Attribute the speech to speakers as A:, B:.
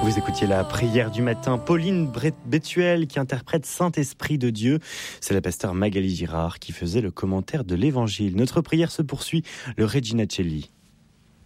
A: Vous écoutiez la prière du matin, Pauline Bétuel qui interprète Saint-Esprit de Dieu. C'est la pasteur Magali Girard qui faisait le commentaire de l'Évangile. Notre prière se poursuit, le Regina Coeli.